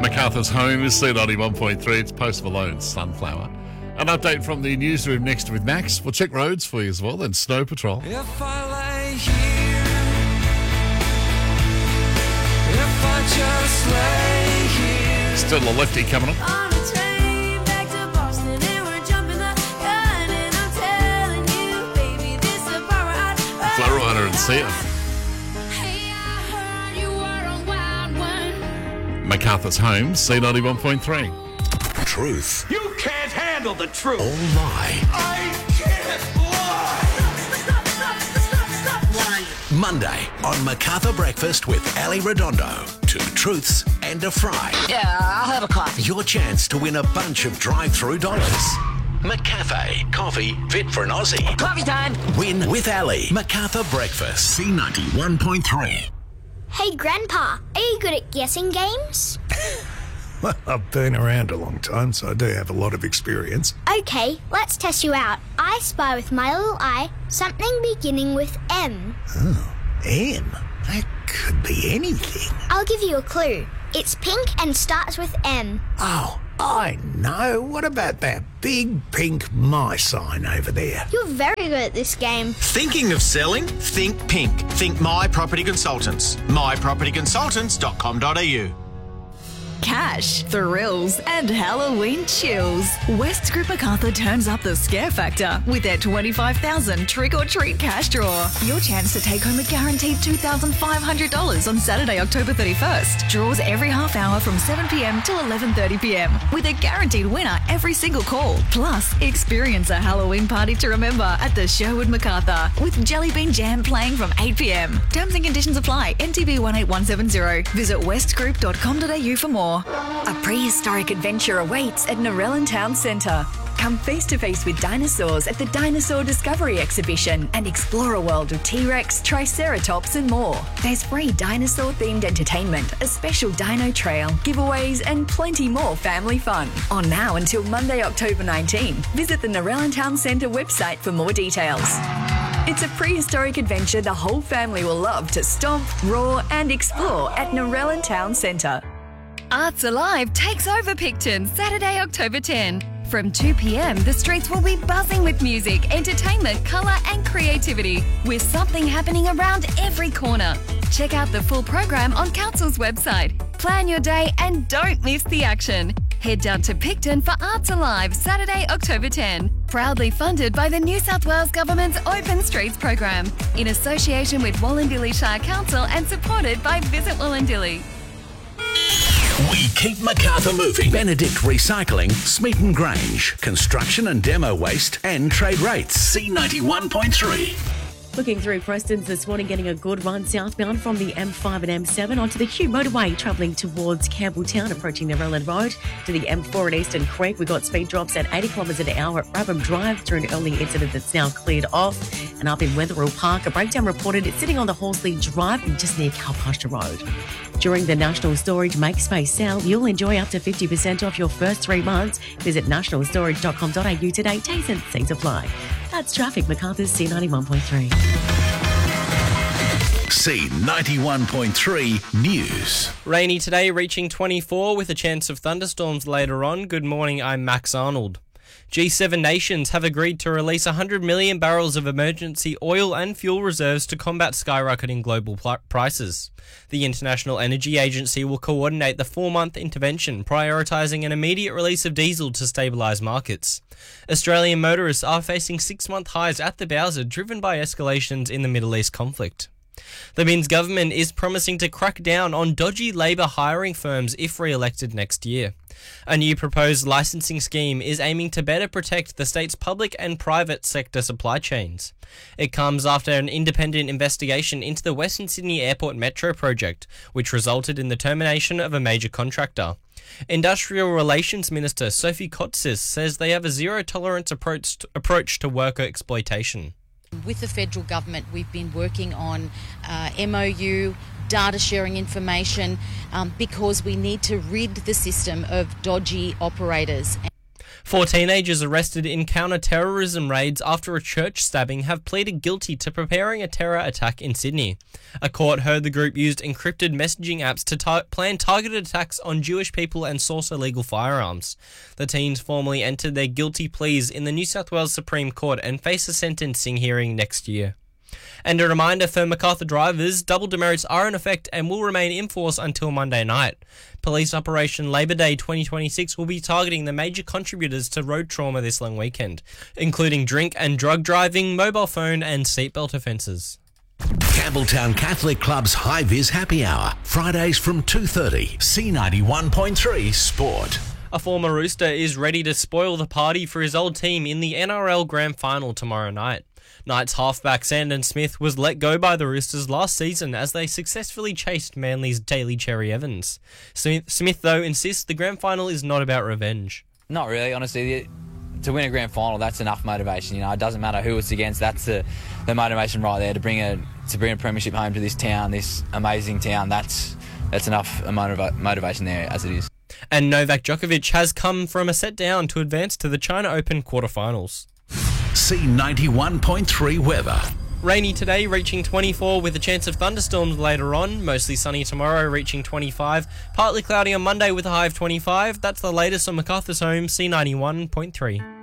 Macarthur's home is C91.3. It's Post Malone's Sunflower. An update from the newsroom next with Max. We'll check roads for you as well, then Snow Patrol. If I lay here, if I just lay here. Still a lefty coming up. On a train back to Boston and we're jumping the gun and I'm telling you, baby, this is a bar I'd Flow Rider and Sia. Hey, I heard you were a wild one. Macarthur's home, C91.3. Truth You can't handle the truth. or lie. I can't lie. Stop lying. Monday on Macarthur Breakfast with Ali Redondo. 2 truths and a fry. Yeah, I'll have a coffee. Your chance to win a bunch of drive-through dollars. McCafe. Coffee fit for an Aussie. Coffee time. Win with Ali. Macarthur Breakfast. C91.3. Hey, Grandpa, are you good at guessing games? Well, I've been around a long time, so I do have a lot of experience. Okay, let's test you out. I spy with my little eye something beginning with M. M? That could be anything. I'll give you a clue. It's pink and starts with M. Oh, I know. What about that big pink my sign over there? You're very good at this game. Thinking of selling? Think pink. Think My Property Consultants. mypropertyconsultants.com.au. Cash, thrills, and Halloween chills. West Group Macarthur turns up the scare factor with their $25,000 trick-or-treat cash draw. Your chance to take home a guaranteed $2,500 on Saturday, October 31st. Draws every half hour from 7 p.m. till 11:30 p.m. with a guaranteed winner every single call. Plus, experience a Halloween party to remember at the Sherwood Macarthur with Jelly Bean Jam playing from 8 p.m. Terms and conditions apply. NTB 18170. Visit westgroup.com.au for more. A prehistoric adventure awaits at Narellan Town Centre. Come face to face with dinosaurs at the Dinosaur Discovery Exhibition and explore a world of T-Rex, Triceratops and more. There's free dinosaur-themed entertainment, a special dino trail, giveaways and plenty more family fun. On now until Monday, October 19. Visit the Narellan Town Centre website for more details. It's a prehistoric adventure the whole family will love to stomp, roar and explore at Narellan Town Centre. Arts Alive takes over Picton Saturday, October 10. From 2 p.m, the streets will be buzzing with music, entertainment, colour and creativity, with something happening around every corner. Check out the full program on Council's website. Plan your day and don't miss the action. Head down to Picton for Arts Alive Saturday, October 10. Proudly funded by the New South Wales Government's Open Streets program, in association with Wallandilly Shire Council and supported by Visit Wallandilly. We keep Macarthur moving. Benedict Recycling, Smeaton Grange, construction and demo waste, and trade rates. C91.3. Looking through Preston's this morning, getting a good run southbound from the M5 and M7 onto the Hugh motorway, travelling towards Campbelltown, approaching the Relland Road to the M4 at Eastern Creek. We've got speed drops at 80 kilometres an hour at Brabham Drive through an early incident that's now cleared off. And up in Wetherill Park, a breakdown reported. It's sitting on the Horsley Drive and just near Calpasture Road. During the National Storage Make Space sale, you'll enjoy up to 50% off your first 3 months. Visit nationalstorage.com.au today. T's and C's apply. That's traffic. Macarthur's C91.3. C91.3 News. Rainy today, reaching 24 with a chance of thunderstorms later on. Good morning, I'm Max Arnold. G7 nations have agreed to release 100 million barrels of emergency oil and fuel reserves to combat skyrocketing global prices. The International Energy Agency will coordinate the 4-month intervention, prioritising an immediate release of diesel to stabilise markets. Australian motorists are facing 6-month highs at the Bowser, driven by escalations in the Middle East conflict. The Minns government is promising to crack down on dodgy labour hiring firms if re-elected next year. A new proposed licensing scheme is aiming to better protect the state's public and private sector supply chains. It comes after an independent investigation into the Western Sydney Airport Metro project, which resulted in the termination of a major contractor. Industrial Relations Minister Sophie Kotsis says they have a zero-tolerance approach to worker exploitation. With the federal government, we've been working on MOU, data sharing information, because we need to rid the system of dodgy operators. 4 teenagers arrested in counter-terrorism raids after a church stabbing have pleaded guilty to preparing a terror attack in Sydney. A court heard the group used encrypted messaging apps to plan targeted attacks on Jewish people and source illegal firearms. The teens formally entered their guilty pleas in the New South Wales Supreme Court and face a sentencing hearing next year. And a reminder for Macarthur drivers, double demerits are in effect and will remain in force until Monday night. Police Operation Labour Day 2026 will be targeting the major contributors to road trauma this long weekend, including drink and drug driving, mobile phone and seatbelt offences. Campbelltown Catholic Club's High Vis Happy Hour, Fridays from 2:30. C91.3 Sport. A former Rooster is ready to spoil the party for his old team in the NRL Grand Final tomorrow night. Knights halfback Sandon Smith was let go by the Roosters last season as they successfully chased Manly's Daly Cherry Evans. Smith, though, insists the Grand Final is not about revenge. Not really, honestly. To win a Grand Final, that's enough motivation. You know, it doesn't matter who it's against. That's the motivation right there to bring a premiership home to this town, this amazing town. That's enough motivation there as it is. And Novak Djokovic has come from a set down to advance to the China Open quarterfinals. C91.3 weather. Rainy today, reaching 24 with a chance of thunderstorms later on. Mostly sunny tomorrow, reaching 25. Partly cloudy on Monday with a high of 25. That's the latest on MacArthur's Home, C91.3.